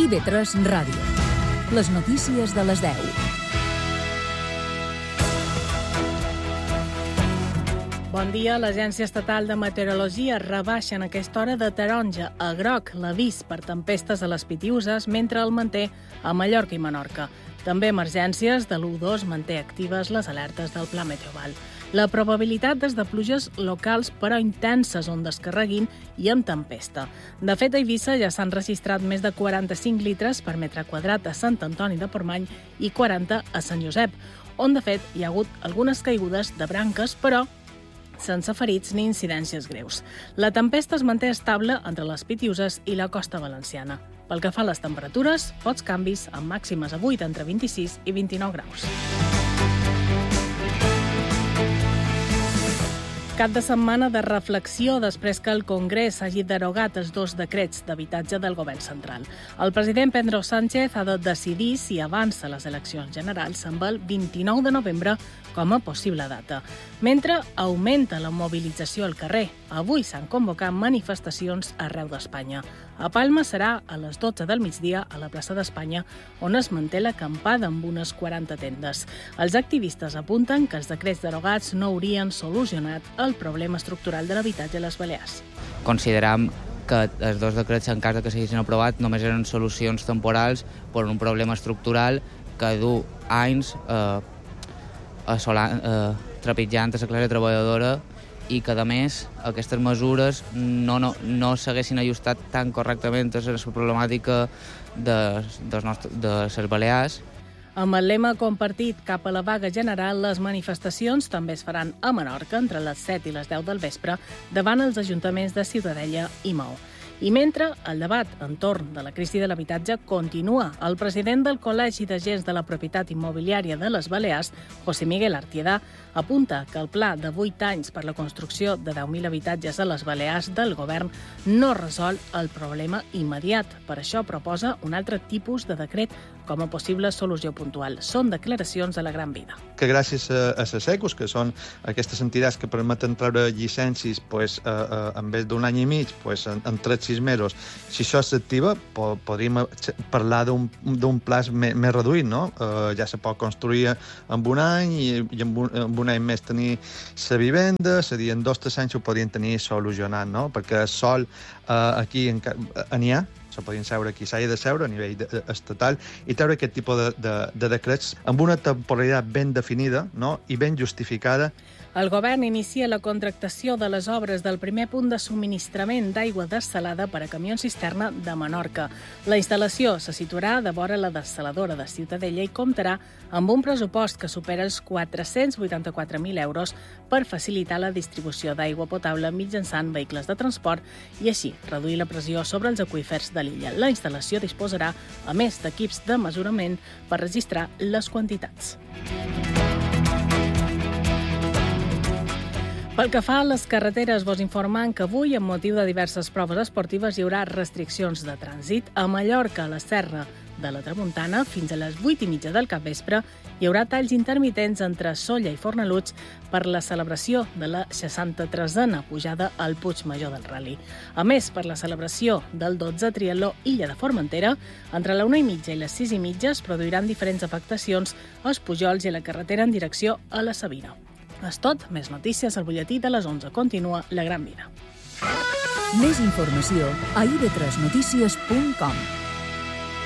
IB3 Ràdio. Les notícies de les 10. Bon dia. L'Agència Estatal de Meteorologia rebaixa en aquesta hora de taronja a groc l'avís per tempestes a les Pitiüses, mentre el manté a Mallorca i Menorca. També Emergències de l'1-2 manté actives les alertes del Pla Meteoval. La probabilitat és de pluges locals però intenses on descarreguin i amb tempesta. De fet, a Eivissa ja s'han registrat més de 45 litres per metre quadrat a Sant Antoni de Portmany i 40 a Sant Josep, on de fet hi ha hagut algunes caigudes de branques, però sense ferits ni incidències greus. La tempesta es manté estable entre les Pitiüses i la costa valenciana. Pel que fa a les temperatures, pocs canvis amb màximes avui d'entre 26 i 29 graus. Cap de setmana de reflexió després que el Congrés hagi derogat els 2 decrets d'habitatge del govern central. El president Pedro Sánchez ha de decidir si avança les eleccions generals amb el 29 de novembre com a possible data. Mentre augmenta la mobilització al carrer, avui s'han convocat manifestacions arreu d'Espanya. A Palma serà a les 12 del migdia a la plaça d'Espanya, on es manté l'acampada amb unes 40 tendes. Els activistes apunten que els decrets derogats no haurien solucionat el problema estructural de l'habitatge a les Balears. Consideram que els 2 decrets, en cas que s'haguessin aprovat, només eren solucions temporals per un problema estructural que du anys trepitjant a la classe treballadora i que, a més, aquestes mesures no s'haguessin ajustat tan correctament a la problemàtica de les Balears. Amb el lema compartit cap a la vaga general, les manifestacions també es faran a Menorca entre les 7 i les 10 del vespre davant els ajuntaments de Ciutadella i Maó. I mentre el debat entorn de la crisi de l'habitatge continua, el president del Col·legi d'Agents de la Propietat Immobiliària de les Balears, José Miguel Artiedà, apunta que el pla de 8 anys per la construcció de 10.000 habitatges a les Balears del govern no resol el problema immediat. Per això proposa un altre tipus de decret com a possible solució puntual. Són declaracions de la Gran Vida. Que gràcies a les ECUs, que són aquestes entitats que permeten treure llicències en vez d'un any i mig, en 3-6 mesos, si això s'activa, podríem parlar d'un plaç més reduït, no? Ja se pot construir en un any i en un any més tenir la vivenda, és a dir, en 2 o 3 anys ho podien tenir solucionat, no? Perquè el sol aquí n'hi ha, se podien seure aquí, s'ha de seure a nivell estatal i treure aquest tipus de decrets amb una temporalitat ben definida, no? I ben justificada. El govern inicia la contractació de les obres del primer punt de subministrament d'aigua dessalada per a camions cisterna de Menorca. La instal·lació se situarà de vora la dessaladora de Ciutadella i comptarà amb un pressupost que supera els 484.000 euros per facilitar la distribució d'aigua potable mitjançant vehicles de transport i així reduir la pressió sobre els aqüífers de l'illa. La instal·lació disposarà, a més d'equips de mesurament, per registrar les quantitats. Pel que fa a les carreteres, vos informam que avui, amb motiu de diverses proves esportives, hi haurà restriccions de trànsit. A Mallorca, a la Serra de la Tramuntana, fins a les 8:30 del capvespre, hi haurà talls intermitents entre Sóller i Fornalutx per la celebració de la 63a pujada al Puig Major del Rally. A més, per la celebració del 12 Triatló Illa de Formentera, entre la 1:30 i les 6:30 es produiran diferents afectacions als pujols i a la carretera en direcció a la Sabina. És tot, més notícies al butlletí de les 11. Continua La Gran Vida. Més informació a ib3notícies.com.